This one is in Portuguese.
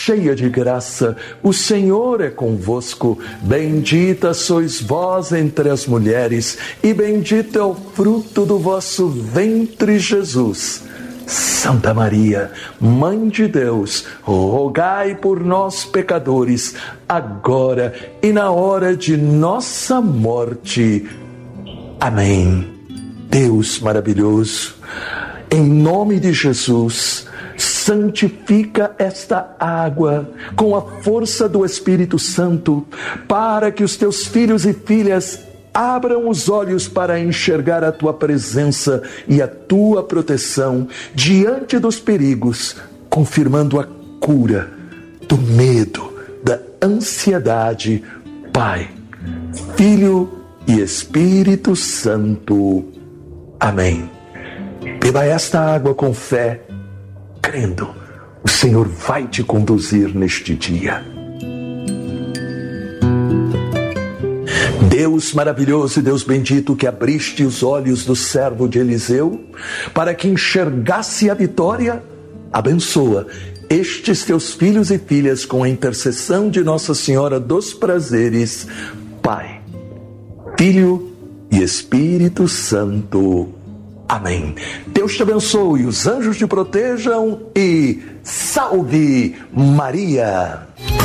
cheia de graça, o Senhor é convosco. Bendita sois vós entre as mulheres, e bendito é o fruto do vosso ventre, Jesus. Santa Maria, Mãe de Deus, rogai por nós, pecadores, agora e na hora de nossa morte. Amém. Deus maravilhoso, em nome de Jesus, santifica esta água com a força do Espírito Santo, para que os teus filhos e filhas abram os olhos para enxergar a tua presença e a tua proteção diante dos perigos, confirmando a cura do medo, da ansiedade. Pai, Filho e Espírito Santo. Amém. Beba esta água com fé, crendo, o Senhor vai te conduzir neste dia. Deus maravilhoso e Deus bendito, que abriste os olhos do servo de Eliseu para que enxergasse a vitória, abençoa estes teus filhos e filhas com a intercessão de Nossa Senhora dos Prazeres, Pai, Filho e Espírito Santo. Amém. Deus te abençoe, os anjos te protejam e salve Maria!